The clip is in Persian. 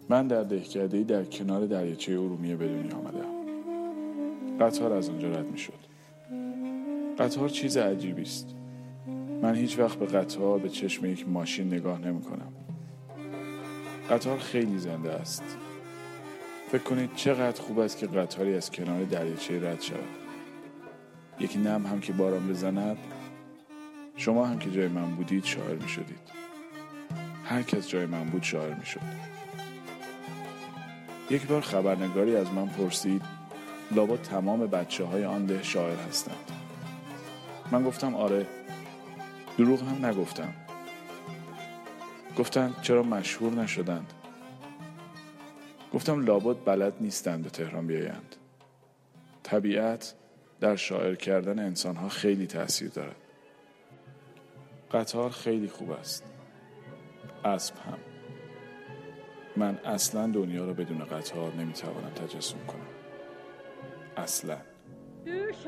من در دهکده‌ای در کنار دریاچه ارومیه به دنیا آمدم. قطار از آنجا رد می شد. قطار چیز عجیبی است. من هیچ وقت به قطار به چشم یک ماشین نگاه نمی کنم. قطار خیلی زنده است. فکر کنید چقدر خوب است که قطاری از کنار دریاچه رد شود. یک نم هم که باران بزند، شما هم که جای من بودید شاعر می شدید. هر کس جای من بود شاعر می شد. یک بار خبرنگاری از من پرسید لابد تمام بچه‌های آن ده شاعر هستند. من گفتم آره. دروغ هم نگفتم. گفتند چرا مشهور نشدند؟ گفتم لابد بلد نیستند به تهران بیایند. طبیعت در شاعر کردن انسان‌ها خیلی تأثیر دارد. قطار خیلی خوب است. اسب هم. من اصلا دنیا رو بدون قطار نمیتوانم تجسم کنم. اصلا.